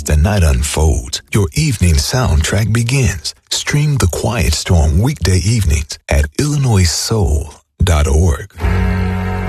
As the night unfolds, your evening soundtrack begins. Stream The Quiet Storm weekday evenings at IllinoisSoul.org.